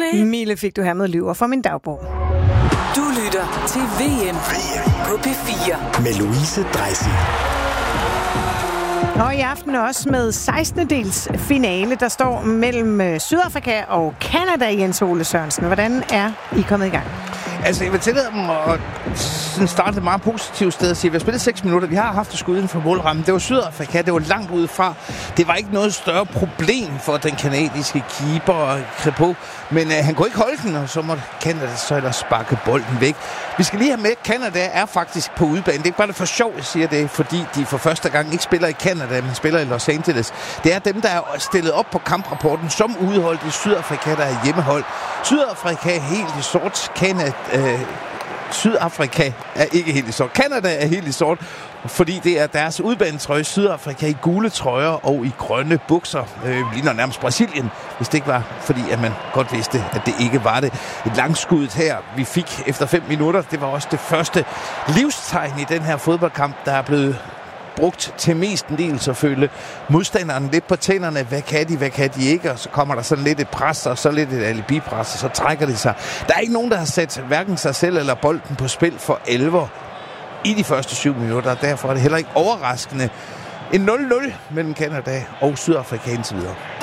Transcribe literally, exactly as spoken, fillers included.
Mille fik du hermed Lyver for min dagbog. Du lytter til V M på P fire. Med Louise Dreisig. Og i aften også med sekstendedels finale, der står mellem Sydafrika og Canada, Jens Ole Sørensen. Hvordan er I kommet i gang? Altså, jeg vil tillade dem at starte et meget positivt sted og sige, at vi har spillet seks minutter. Vi har haft et skud inden for målrammen. Det var Sydafrika, det var langt udefra. Det var ikke noget større problem for den kanadiske keeper Crépeau. Men uh, han kunne ikke holde den, og så måtte Canada så ellers sparke bolden væk. Vi skal lige have med, at Canada er faktisk på udebane. Det er ikke bare det for sjov, jeg siger det, fordi de for første gang ikke spiller i Canada, men spiller i Los Angeles. Det er dem, der er stillet op på kamprapporten som udholdt i Sydafrika, der er hjemmehold. Sydafrika er helt i sort. Canada, øh, Sydafrika er ikke helt i sort. Canada er helt i sort, fordi det er deres udbanetrøje. Sydafrika i gule trøjer og i grønne bukser. Øh, ligner nærmest Brasilien, hvis det ikke var, fordi at man godt vidste, at det ikke var det. Et langskud her, vi fik efter fem minutter, det var også det første livstegn i den her fodboldkamp, der er blevet brugt til mestendels at følge modstanderen lidt på tænderne. Hvad kan de, hvad kan de ikke? Og så kommer der sådan lidt et pres, og så lidt et alibi-pres, og så trækker de sig. Der er ikke nogen, der har sat hverken sig selv eller bolden på spil for alvor i de første syv minutter. Derfor er det heller ikke overraskende en nul nul mellem Canada og Sydafrika indtil videre.